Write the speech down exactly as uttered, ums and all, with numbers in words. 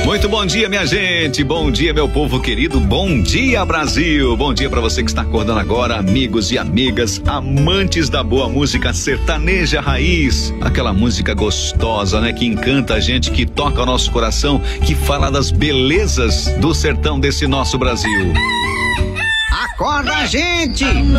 Muito bom dia, minha gente. Bom dia, meu povo querido. Bom dia, Brasil. Bom dia para você que está acordando agora, amigos e amigas, amantes da boa música sertaneja raiz. Aquela música gostosa, né? Que encanta a gente, que toca o nosso coração, que fala das belezas do sertão desse nosso Brasil. Acorda, gente!